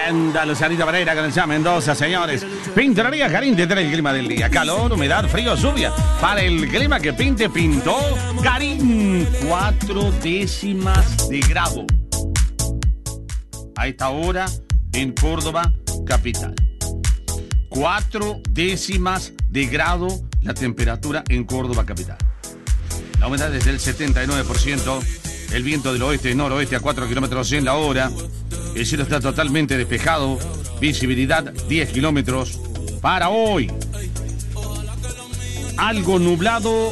Andaluz, Anita Pereira con el Chá Mendoza, señores. Pintorería Garín te trae el clima del día. Calor, humedad, frío, lluvia. Para el clima que pinte, pintó Garín. 4 décimas de grado. A esta hora en Córdoba, capital. 4 décimas de grado la temperatura en Córdoba, capital. La humedad es del 79%. El viento del oeste-noroeste a 4 kilómetros en la hora. El cielo está totalmente despejado. Visibilidad 10 kilómetros. Para hoy, algo nublado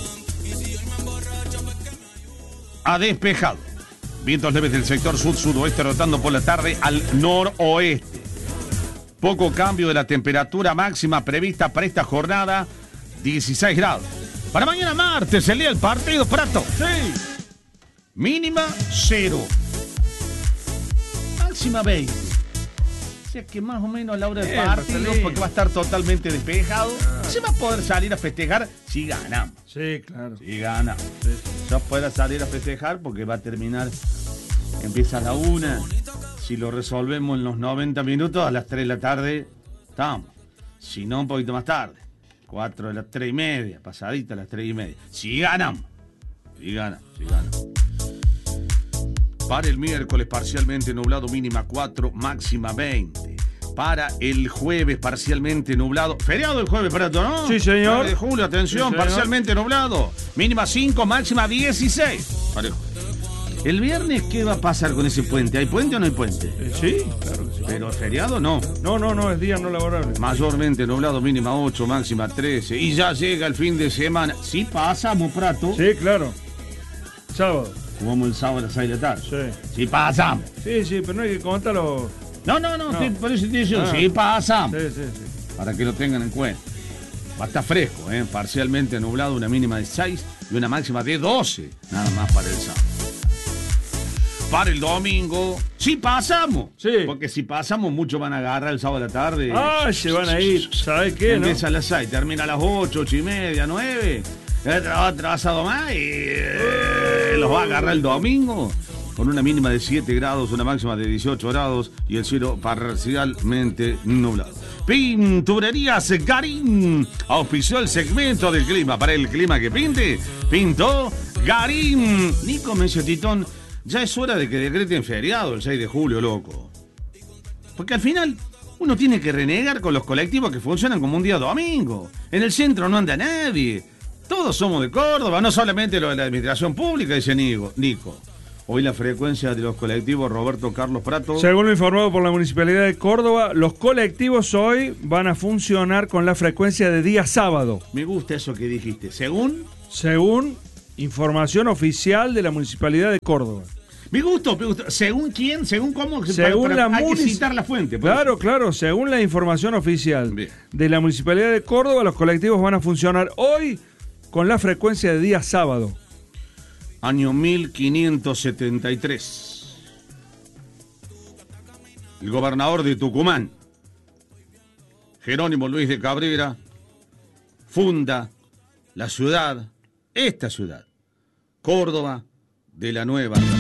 a despejado. Vientos leves del sector sur-sudoeste rotando por la tarde al noroeste. Poco cambio de la temperatura máxima prevista para esta jornada, 16 grados. Para mañana martes, el día del partido, Prato. Sí. Mínima 0. Máxima 20. O sea que más o menos a la hora del partido, porque va a estar totalmente despejado, se va a poder salir a festejar si ganamos. Sí, claro. Si ganamos. Sí. Se va a poder salir a festejar porque va a terminar, empieza a la 1. Si lo resolvemos en los 90 minutos, a las 3 de la tarde estamos. Si no, un poquito más tarde. 4 de las 3 y media, pasadita a las 3 y media. Si ganamos. Si ganamos. Para el miércoles, parcialmente nublado, mínima 4, máxima 20. Para el jueves, parcialmente nublado. Feriado el jueves, Prato, ¿no? Sí, señor. 9 de julio, atención, sí, parcialmente nublado. Mínima 5, máxima 16. Parejo. ¿El viernes qué va a pasar con ese puente? ¿Hay puente o no hay puente? Sí, claro que sí. Pero feriado no. No, es día no laborable. Mayormente nublado, mínima 8, máxima 13. Y ya llega el fin de semana. Sí pasamos, Prato. Sí, claro. Sábado. Jugamos el sábado a las 6 de la tarde. Sí. Sí pasamos. Sí, pero no hay que contarlo. No. Por eso te digo, sí pasamos. Sí. Para que lo tengan en cuenta. Va a estar fresco, parcialmente nublado, una mínima de 6 y una máxima de 12. Nada más para el sábado. Para el domingo, sí pasamos. Sí. Porque si pasamos, muchos van a agarrar el sábado a la tarde. Se van a ir. ¿Sabes qué? Empieza a las 6, termina a las 8, 8 y media, 9. Otro asado más y los va a agarrar el domingo. Con una mínima de 7 grados, una máxima de 18 grados y el cielo parcialmente nublado. Pinturerías Garín auspició el segmento del clima. Para el clima que pinte, pintó Garín. Nico Mencio Titón, ya es hora de que decreten feriado el 6 de julio, loco. Porque al final uno tiene que renegar con los colectivos que funcionan como un día domingo. En el centro no anda nadie. Todos somos de Córdoba, no solamente lo de la administración pública, dice Nico. Hoy la frecuencia de los colectivos Roberto Carlos Prato. Según lo informado por la Municipalidad de Córdoba, los colectivos hoy van a funcionar con la frecuencia de día sábado. Me gusta eso que dijiste. ¿Según? Según información oficial de la Municipalidad de Córdoba. Me gustó. ¿Según quién? ¿Según cómo? Según hay que citar la fuente. Claro. Según la información oficial de la Municipalidad de Córdoba, los colectivos van a funcionar hoy con la frecuencia de día sábado. Año 1573. El gobernador de Tucumán, Jerónimo Luis de Cabrera, funda esta ciudad, Córdoba de la Nueva.